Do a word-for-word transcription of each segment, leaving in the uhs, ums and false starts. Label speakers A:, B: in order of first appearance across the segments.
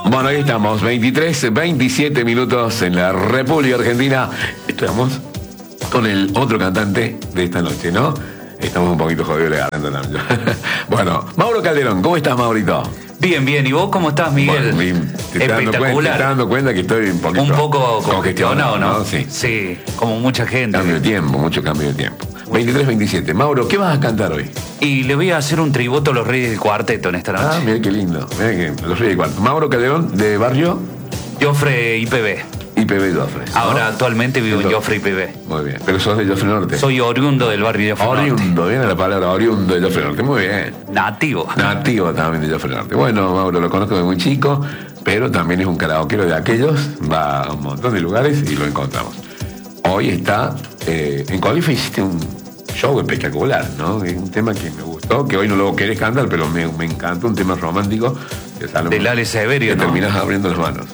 A: Bueno, ahí estamos, veintitrés, veintisiete minutos en la República Argentina. Estamos con el otro cantante de esta noche, ¿no? Estamos un poquito jodidos de garganta también. Bueno, Mauro Calderón, ¿cómo estás, Maurito?
B: Bien, bien. ¿Y vos cómo estás, Miguel?
A: Bueno, bien. ¿Te estás dando cuenta, te estás dando cuenta que estoy un poquito
B: un poco congestionado, ¿no?
A: ¿no? Sí.
B: Sí, como mucha gente.
A: Cambio de tiempo, mucho cambio de tiempo. veintitrés, veintisiete. Mauro, ¿qué vas a cantar hoy?
B: Y le voy a hacer un tributo a los Reyes del Cuarteto en esta noche.
A: Ah, mira qué lindo. Mira que los Reyes del Cuarteto. Mauro Calderón, de barrio
B: Joffre I P B.
A: I P B Joffre, ¿no?
B: Ahora actualmente vivo en Joffre I P B.
A: Muy bien. Pero sos de Joffre Norte.
B: Soy oriundo del barrio Joffre Norte.
A: Oriundo, viene la palabra oriundo de Joffre Norte. Muy bien.
B: Nativo.
A: Nativo también de Joffre Norte. Bueno, Mauro lo conozco de muy chico, pero también es un karaokeero de aquellos. Va a un montón de lugares y lo encontramos. Hoy está eh, en Colifa. Hiciste un show espectacular, ¿no? Es un tema que me gustó, que hoy no lo querés cantar, pero me, me encanta, un tema romántico. Que sale
B: Del Ale Severio,
A: que
B: ¿no?
A: terminas abriendo las manos.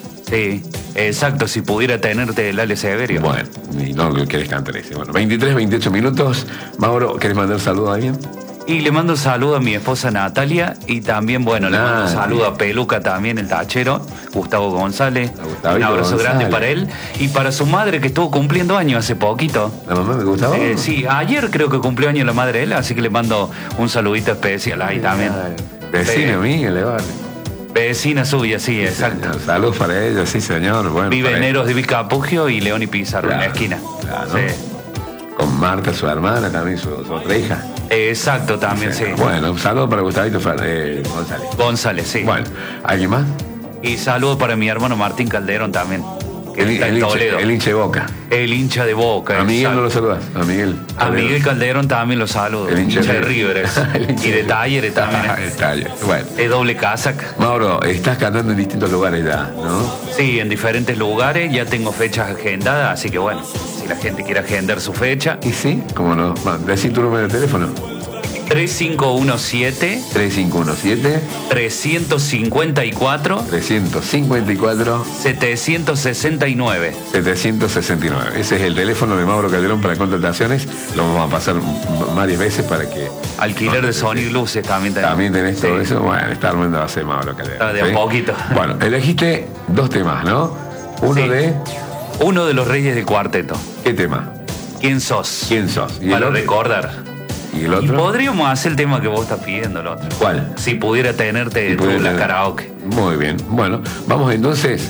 B: Sí, exacto, si pudiera tenerte el Ale Severio.
A: Bueno, y no lo querés cantar ese. Bueno, veintitrés, veintiocho minutos. Mauro, ¿querés mandar saludos a alguien?
B: Y le mando un saludo a mi esposa Natalia y también, bueno, le mando un saludo a Peluca también, el tachero, Gustavo González. Un abrazo
A: González.
B: grande para él y para su madre que estuvo cumpliendo años hace poquito.
A: ¿La mamá de Gustavo?
B: Eh, sí, ayer creo que cumplió años la madre de él, así que le mando un saludito especial ahí también.
A: Vecina
B: Sí.
A: mía, le vale.
B: Vecina suya, sí, exacto.
A: Salud para ella, sí, señor. Bueno,
B: Vive en
A: ella.
B: Eros de Vilcapugio y León y Pizarro,
A: Claro,
B: en la esquina.
A: Claro.
B: Sí.
A: Con Marta, su hermana, también su, su otra hija.
B: Exacto, también, sí.
A: Bueno, un saludo para Gustavito eh, González.
B: González, sí.
A: Bueno, ¿alguien más?
B: Y saludo para mi hermano Martín Calderón también, que
A: El,
B: está
A: el
B: en
A: hincha,
B: Toledo.
A: el hincha de Boca.
B: El hincha de Boca.
A: A Miguel
B: exacto.
A: no lo saludas. A Miguel.
B: A Miguel Calderón también lo saludo.
A: El hincha
B: hincha
A: de
B: de River es.
A: El hincha
B: Y de
A: de-
B: Talleres también
A: Ah,
B: es.
A: el Talleres. Bueno.
B: Es doble casaca.
A: Mauro, estás cantando en distintos lugares ya, ¿no?
B: Sí, en diferentes lugares. Ya tengo fechas agendadas, así que bueno, si la gente quiere agendar su fecha,
A: ¿Y sí? ¿Cómo no? Decí tu número de teléfono.
B: tres cinco uno siete,
A: tres cinco uno siete,
B: tres cinco cuatro,
A: tres cinco cuatro,
B: siete seis nueve.
A: siete seis nueve. Ese es el teléfono de Mauro Calderón para contrataciones. Lo vamos a pasar varias veces para que...
B: Alquiler de sonido y luces también tenemos.
A: También tenés todo
B: Sí.
A: eso. Bueno, está armando va a ser Mauro Calderón.
B: Ah, de a
A: ¿sí?
B: poquito.
A: Bueno, elegiste dos temas, ¿no? Uno
B: Sí.
A: de...
B: Uno de los Reyes del Cuarteto.
A: ¿Qué tema?
B: ¿Quién sos?
A: ¿Quién sos? ¿Y el
B: Para
A: otro?
B: recordar.
A: ¿Y el
B: Y
A: otro?
B: podríamos hacer el tema que vos estás pidiendo, el otro.
A: ¿Cuál?
B: Si pudiera tenerte
A: Si
B: tú
A: pudiera
B: la
A: tener-
B: karaoke.
A: Muy bien. Bueno, vamos entonces.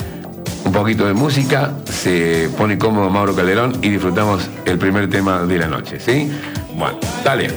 A: Un poquito de música. Se pone cómodo Mauro Calderón y disfrutamos el primer tema de la noche, ¿sí? Bueno, dale.